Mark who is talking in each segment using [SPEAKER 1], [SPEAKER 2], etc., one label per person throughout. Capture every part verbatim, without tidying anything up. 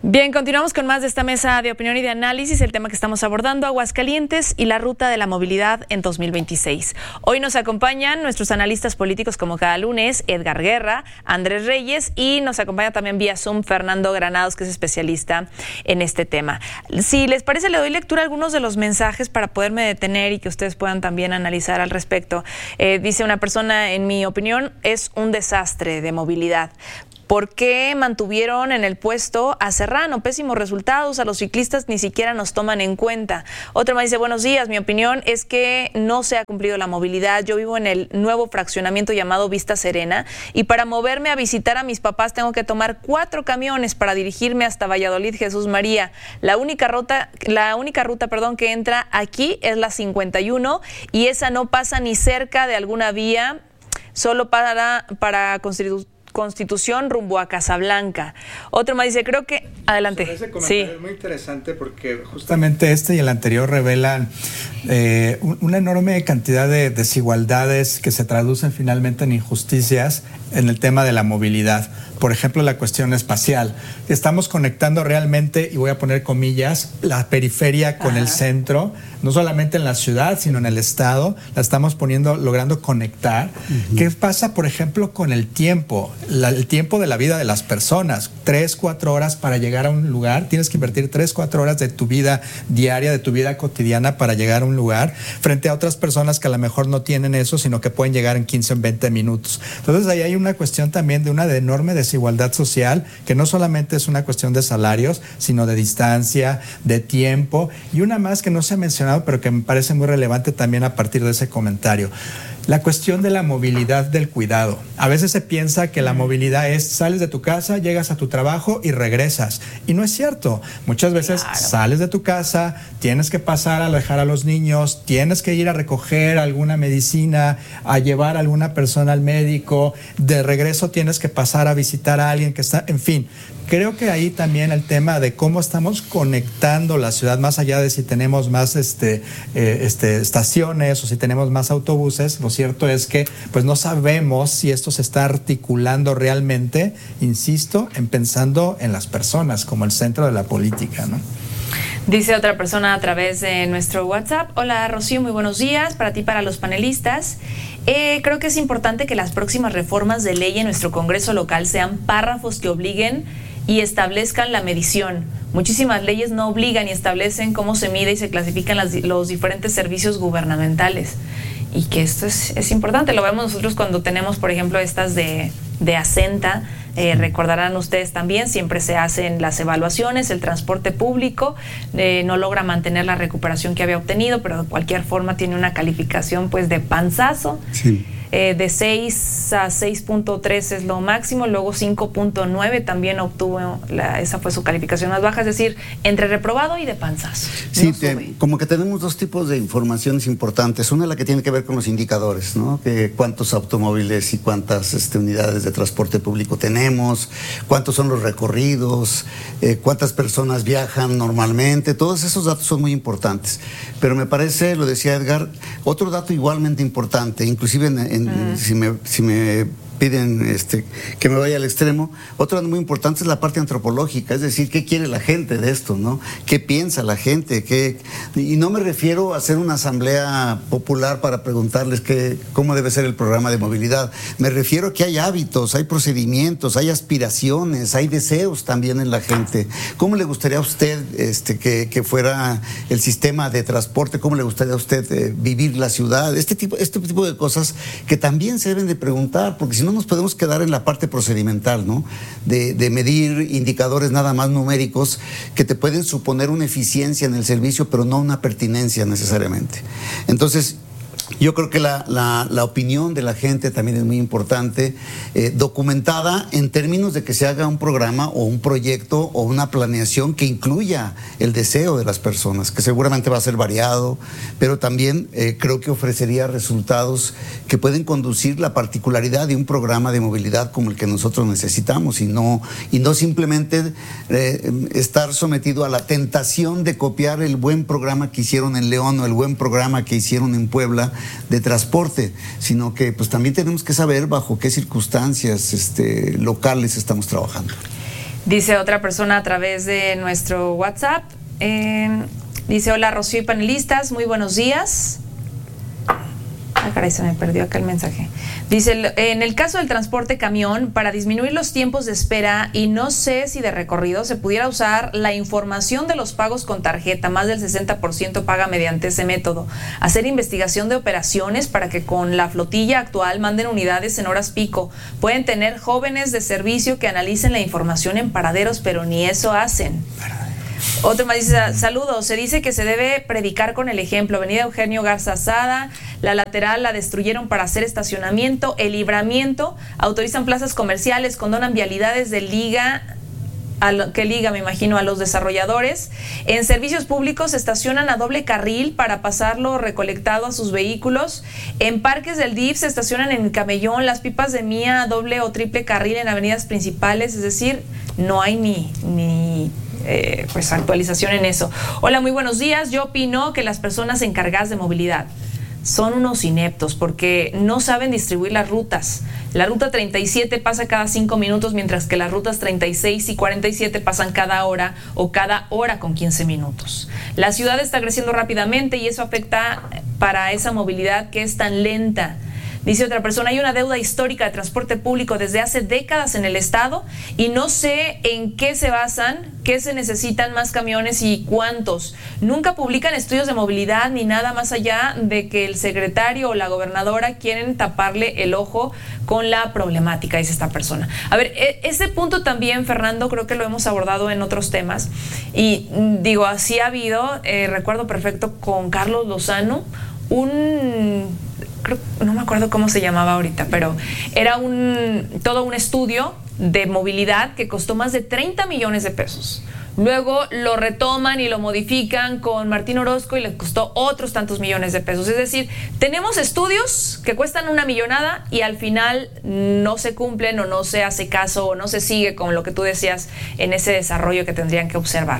[SPEAKER 1] Bien, continuamos con más de esta mesa de opinión y de análisis. El tema que estamos abordando, Aguascalientes y la ruta de la movilidad en dos mil veintiséis. Hoy nos acompañan nuestros analistas políticos como cada lunes, Edgar Guerra, Andrés Reyes, y nos acompaña también vía Zoom Fernando Granados, que es especialista en este tema. Si les parece, le doy lectura a algunos de los mensajes para poderme detener y que ustedes puedan también analizar al respecto. Eh, dice una persona, en mi opinión, es un desastre de movilidad. ¿Por qué mantuvieron en el puesto a Serrano? Pésimos resultados, a los ciclistas ni siquiera nos toman en cuenta. Otra más dice, buenos días, mi opinión es que no se ha cumplido la movilidad. Yo vivo en el nuevo fraccionamiento llamado Vista Serena y para moverme a visitar a mis papás tengo que tomar cuatro camiones para dirigirme hasta Valladolid, Jesús María. La única ruta, la única ruta, perdón, que entra aquí es la cincuenta y uno y esa no pasa ni cerca de alguna vía, solo para, para Constitución. Constitución rumbo a Casablanca. Otro más dice, creo que... Adelante.
[SPEAKER 2] Ese comentario
[SPEAKER 1] sí.
[SPEAKER 2] es muy interesante porque justamente este y el anterior revelan eh, una enorme cantidad de desigualdades que se traducen finalmente en injusticias en el tema de la movilidad. Por ejemplo, la cuestión espacial. Estamos conectando realmente, y voy a poner comillas, la periferia con Ajá. el centro, no solamente en la ciudad, sino en el estado. La estamos poniendo, logrando conectar. Uh-huh. ¿Qué pasa, por ejemplo, con el tiempo? La, el tiempo de la vida de las personas. Tres, cuatro horas para llegar a un lugar. Tienes que invertir tres, cuatro horas de tu vida diaria, de tu vida cotidiana para llegar a un lugar, frente a otras personas que a lo mejor no tienen eso, sino que pueden llegar en quince o veinte minutos. Entonces, ahí hay una cuestión también de una de enorme desigualdad social, que no solamente es una cuestión de salarios, sino de distancia, de tiempo, y una más que no se ha mencionado, pero que me parece muy relevante también a partir de ese comentario. La cuestión de la movilidad del cuidado. A veces se piensa que la movilidad es sales de tu casa, llegas a tu trabajo y regresas. Y no es cierto. Muchas veces claro. sales de tu casa, tienes que pasar a dejar a los niños, tienes que ir a recoger alguna medicina, a llevar a alguna persona al médico, de regreso tienes que pasar a visitar a alguien que está, en fin. Creo que ahí también el tema de cómo estamos conectando la ciudad, más allá de si tenemos más este, eh, este, estaciones o si tenemos más autobuses, lo cierto es que pues no sabemos si esto se está articulando realmente, insisto, en pensando en las personas como el centro de la política, ¿no?
[SPEAKER 1] Dice otra persona a través de nuestro WhatsApp, hola Rocío, muy buenos días, para ti, para los panelistas. Eh, creo que es importante que las próximas reformas de ley en nuestro Congreso local sean párrafos que obliguen y establezcan la medición. Muchísimas leyes no obligan y establecen cómo se mide y se clasifican las, los diferentes servicios gubernamentales. Y que esto es, es importante, lo vemos nosotros cuando tenemos, por ejemplo, estas de, de Asenta. Eh, recordarán ustedes también, siempre se hacen las evaluaciones, el transporte público eh, no logra mantener la recuperación que había obtenido, pero de cualquier forma tiene una calificación pues de panzazo. Sí. Eh, de seis a seis punto tres es lo máximo, luego cinco punto nueve también obtuvo, la, esa fue su calificación más baja, es decir, entre reprobado y de panzazo.
[SPEAKER 3] Sí,
[SPEAKER 1] no
[SPEAKER 3] te, como que tenemos dos tipos de informaciones importantes. Una es la que tiene que ver con los indicadores, ¿no? Que cuántos automóviles y cuántas este, unidades de transporte público tenemos, cuántos son los recorridos, eh, cuántas personas viajan normalmente, todos esos datos son muy importantes. Pero me parece, lo decía Edgar, otro dato igualmente importante, inclusive en, en Mm. Si me, si me piden este, que me vaya al extremo, otro muy importante es la parte antropológica, es decir, qué quiere la gente de esto, ¿no? ¿Qué piensa la gente? ¿Qué? Y no me refiero a hacer una asamblea popular para preguntarles qué, cómo debe ser el programa de movilidad, me refiero a que hay hábitos, hay procedimientos, hay aspiraciones, hay deseos también en la gente. ¿Cómo le gustaría a usted este, que, que fuera el sistema de transporte? ¿Cómo le gustaría a usted eh, vivir la ciudad? Este tipo, este tipo de cosas que también se deben de preguntar, porque si no nos podemos quedar en la parte procedimental, ¿no? De, de medir indicadores nada más numéricos que te pueden suponer una eficiencia en el servicio, pero no una pertinencia necesariamente. Entonces, yo creo que la, la, la opinión de la gente también es muy importante, eh, documentada en términos de que se haga un programa o un proyecto o una planeación que incluya el deseo de las personas, que seguramente va a ser variado, pero también eh, creo que ofrecería resultados que pueden conducir la particularidad de un programa de movilidad como el que nosotros necesitamos y no, y no simplemente eh, estar sometido a la tentación de copiar el buen programa que hicieron en León o el buen programa que hicieron en Puebla de transporte, sino que pues también tenemos que saber bajo qué circunstancias este, locales estamos trabajando.
[SPEAKER 1] Dice otra persona a través de nuestro WhatsApp. Eh, dice, hola Rocío y panelistas, muy buenos días. Ah, caray, se me perdió acá el mensaje. Dice, en el caso del transporte camión, para disminuir los tiempos de espera y no sé si de recorrido, se pudiera usar la información de los pagos con tarjeta, más del sesenta por ciento paga mediante ese método. Hacer investigación de operaciones para que con la flotilla actual manden unidades en horas pico. Pueden tener jóvenes de servicio que analicen la información en paraderos, pero ni eso hacen. Otro más dice, saludos, se dice que se debe predicar con el ejemplo. Avenida Eugenio Garza Asada, la lateral la destruyeron para hacer estacionamiento, el libramiento, autorizan plazas comerciales, condonan vialidades de liga, a lo, que liga me imagino a los desarrolladores. En servicios públicos estacionan a doble carril para pasar lo recolectado a sus vehículos. En parques del D I F se estacionan en camellón, las pipas de mía a doble o triple carril en avenidas principales, es decir, no hay ni... ni Eh, pues actualización en eso. Hola, muy buenos días. Yo opino que las personas encargadas de movilidad son unos ineptos porque no saben distribuir las rutas. La ruta treinta y siete pasa cada cinco minutos, mientras que las rutas treinta y seis y cuarenta y siete pasan cada hora o cada hora con quince minutos. La ciudad está creciendo rápidamente y eso afecta para esa movilidad que es tan lenta. Dice otra persona, hay una deuda histórica de transporte público desde hace décadas en el estado y no sé en qué se basan, qué se necesitan más camiones y cuántos. Nunca publican estudios de movilidad ni nada más allá de que el secretario o la gobernadora quieren taparle el ojo con la problemática, dice esta persona. A ver, ese punto también, Fernando, creo que lo hemos abordado en otros temas y digo, así ha habido, eh, recuerdo perfecto con Carlos Lozano, un... Creo, no me acuerdo cómo se llamaba ahorita, pero era un todo un estudio de movilidad que costó más de treinta millones de pesos. Luego lo retoman y lo modifican con Martín Orozco y le costó otros tantos millones de pesos. Es decir, tenemos estudios que cuestan una millonada y al final no se cumplen o no se hace caso o no se sigue con lo que tú decías en ese desarrollo que tendrían que observar.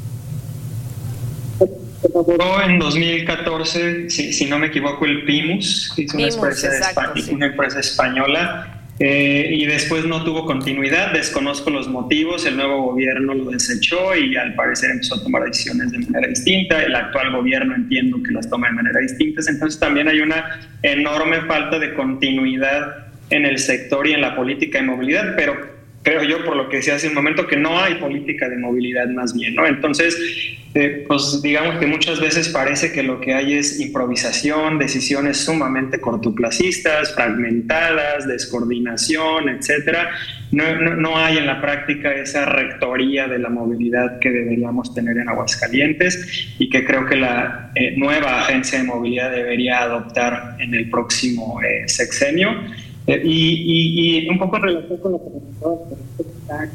[SPEAKER 4] En dos mil catorce, si, si no me equivoco, el Pimus, que es una, Pimus, empresa, exacto, sí. una empresa española, eh, y después no tuvo continuidad, desconozco los motivos, el nuevo gobierno lo desechó y al parecer empezó a tomar decisiones de manera distinta, el actual gobierno entiendo que las toma de manera distinta, entonces también hay una enorme falta de continuidad en el sector y en la política de movilidad, pero creo yo, por lo que decía hace un momento, que no hay política de movilidad más bien, ¿no? Entonces, eh, pues digamos que muchas veces parece que lo que hay es improvisación, decisiones sumamente cortoplacistas, fragmentadas, descoordinación, etcétera. No, no, no hay en la práctica esa rectoría de la movilidad que deberíamos tener en Aguascalientes y que creo que la eh, nueva agencia de movilidad debería adoptar en el próximo eh, sexenio. Eh, y, y, y un poco en relación con lo que comentaba,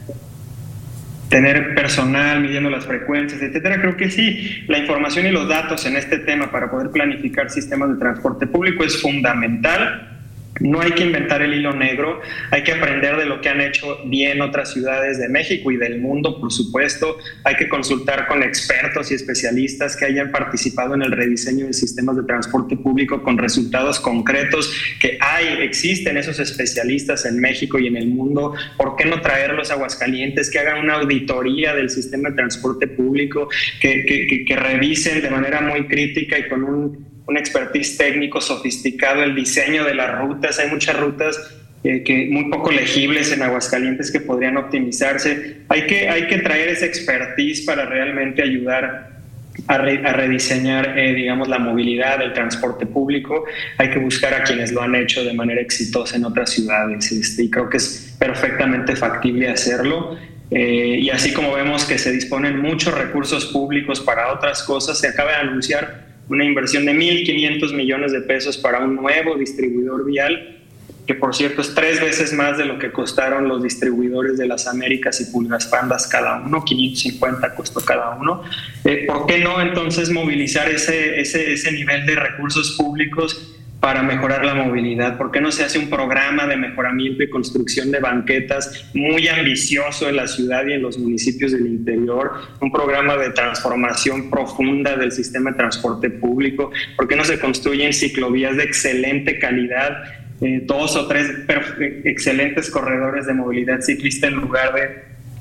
[SPEAKER 4] tener personal midiendo las frecuencias, etcétera, creo que sí, la información y los datos en este tema para poder planificar sistemas de transporte público es fundamental. No hay que inventar el hilo negro, hay que aprender de lo que han hecho bien otras ciudades de México y del mundo, por supuesto. Hay que consultar con expertos y especialistas que hayan participado en el rediseño de sistemas de transporte público con resultados concretos, que hay, existen esos especialistas en México y en el mundo. ¿Por qué no traerlos a Aguascalientes, que hagan una auditoría del sistema de transporte público, que, que, que, que revisen de manera muy crítica y con un un expertise técnico sofisticado el diseño de las rutas? Hay muchas rutas eh, que muy poco legibles en Aguascalientes que podrían optimizarse. Hay que, hay que traer ese expertise para realmente ayudar a, re, a rediseñar, eh, digamos, la movilidad, el transporte público. Hay que buscar a quienes lo han hecho de manera exitosa en otras ciudades, este, y creo que es perfectamente factible hacerlo. Eh, y así como vemos que se disponen muchos recursos públicos para otras cosas, se acaba de anunciar una inversión de mil quinientos millones de pesos para un nuevo distribuidor vial, que por cierto es tres veces más de lo que costaron los distribuidores de las Américas y Pulgas Pandas cada uno, quinientos cincuenta costó cada uno. Eh, ¿Por qué no entonces movilizar ese, ese, ese nivel de recursos públicos para mejorar la movilidad? ¿Por qué no se hace un programa de mejoramiento y construcción de banquetas muy ambicioso en la ciudad y en los municipios del interior? Un programa de transformación profunda del sistema de transporte público. ¿Por qué no se construyen ciclovías de excelente calidad, eh, dos o tres excelentes corredores de movilidad ciclista en lugar de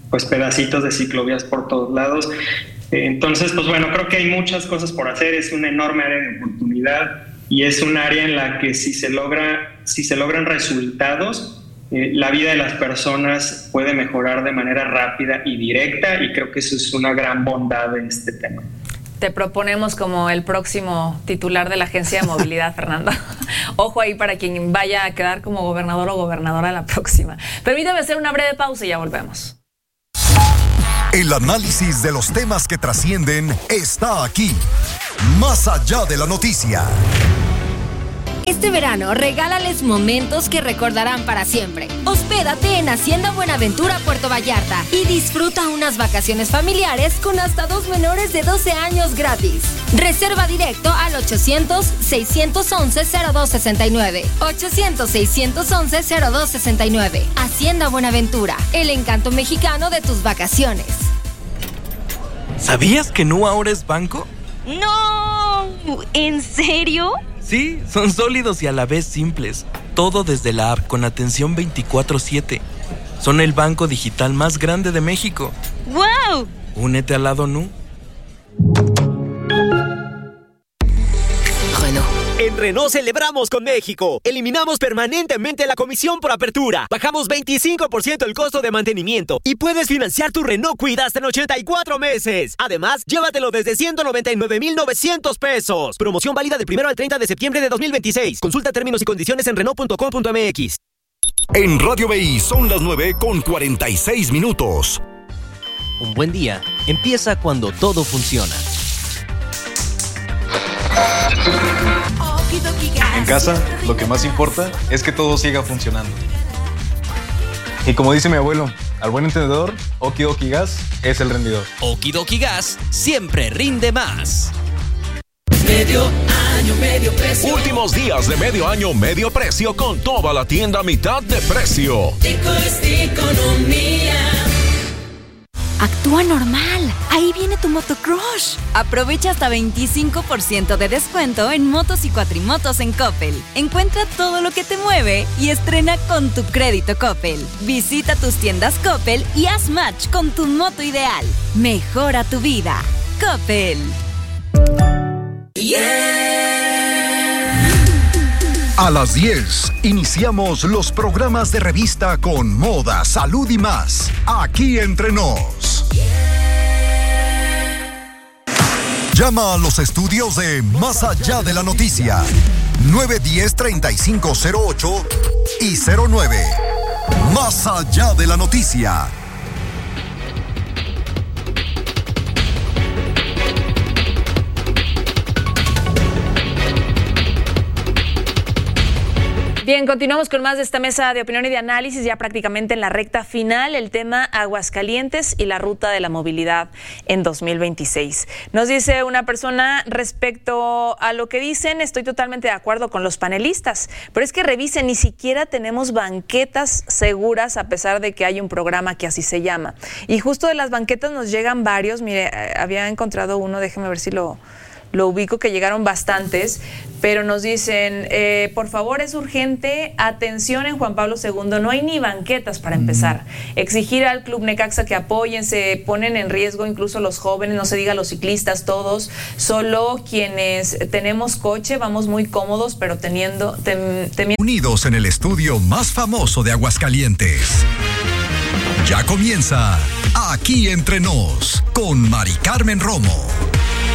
[SPEAKER 4] pues pedacitos de ciclovías por todos lados. Entonces, pues bueno, creo que hay muchas cosas por hacer, es una enorme área de oportunidad y es un área en la que si se logra, si se logran resultados, eh, la vida de las personas puede mejorar de manera rápida y directa, y creo que eso es una gran bondad de este tema.
[SPEAKER 1] Te proponemos como el próximo titular de la Agencia de Movilidad, Fernando. Ojo ahí para quien vaya a quedar como gobernador o gobernadora la próxima. Permítame hacer una breve pausa y ya volvemos.
[SPEAKER 5] El análisis de los temas que trascienden está aquí, más allá de la noticia.
[SPEAKER 6] Este verano, regálales momentos que recordarán para siempre. Hospédate en Hacienda Buenaventura, Puerto Vallarta, y disfruta unas vacaciones familiares con hasta dos menores de doce años gratis. Reserva directo al ochocientos, seiscientos once, cero dos sesenta y nueve. ochocientos, seiscientos once, cero dos sesenta y nueve. Hacienda Buenaventura, el encanto mexicano de tus vacaciones.
[SPEAKER 7] ¿Sabías que Nu ahora es banco?
[SPEAKER 8] ¡No! ¿En serio?
[SPEAKER 7] Sí, son sólidos y a la vez simples. Todo desde la app con atención veinticuatro siete. Son el banco digital más grande de México.
[SPEAKER 8] ¡Wow!
[SPEAKER 7] Únete al lado Nu.
[SPEAKER 9] En Renault celebramos con México. Eliminamos permanentemente la comisión por apertura. Bajamos veinticinco por ciento el costo de mantenimiento. Y puedes financiar tu Renault Kwid hasta en ochenta y cuatro meses. Además, llévatelo desde ciento noventa y nueve mil novecientos pesos. Promoción válida del primero al treinta de septiembre de dos mil veintiséis. Consulta términos y condiciones en Renault punto com punto m x.
[SPEAKER 5] En Radio B I son las nueve con cuarenta y seis minutos.
[SPEAKER 10] Un buen día empieza cuando todo funciona.
[SPEAKER 11] En casa, lo que más importa es que todo siga funcionando. Y como dice mi abuelo, al buen entendedor, Okidoki Gas es el rendidor.
[SPEAKER 10] Okidoki Gas siempre rinde más.
[SPEAKER 12] Medio año, medio precio.
[SPEAKER 13] Últimos días de medio año, medio precio con toda la tienda a mitad de precio.
[SPEAKER 12] Eco es economía.
[SPEAKER 14] Actúa normal. Ahí viene tu motocrush. Aprovecha hasta veinticinco por ciento de descuento en motos y cuatrimotos en Coppel. Encuentra todo lo que te mueve y estrena con tu crédito Coppel. Visita tus tiendas Coppel y haz match con tu moto ideal. Mejora tu vida. Coppel.
[SPEAKER 5] Yeah. A las diez iniciamos los programas de revista con moda, salud y más. Aquí entre nos. Llama a los estudios de Más Allá de la Noticia. nueve diez, treinta y cinco cero ocho y cero nueve. Más Allá de la Noticia.
[SPEAKER 1] Bien, continuamos con más de esta mesa de opinión y de análisis, ya prácticamente en la recta final, el tema Aguascalientes y la ruta de la movilidad en dos mil veintiséis. Nos dice una persona respecto a lo que dicen, estoy totalmente de acuerdo con los panelistas, pero es que revisen, ni siquiera tenemos banquetas seguras a pesar de que hay un programa que así se llama. Y justo de las banquetas nos llegan varios, mire, había encontrado uno, déjeme ver si lo... Lo ubico, que llegaron bastantes, pero nos dicen, eh, por favor, es urgente, atención en Juan Pablo segundo, no hay ni banquetas para empezar. Exigir al Club Necaxa que apoyen, se ponen en riesgo incluso los jóvenes, no se diga los ciclistas, todos, solo quienes tenemos coche, vamos muy cómodos, pero teniendo... Tem, temiendo...
[SPEAKER 5] Unidos en el estudio más famoso de Aguascalientes. Ya comienza Aquí Entre Nos, con Mari Carmen Romo.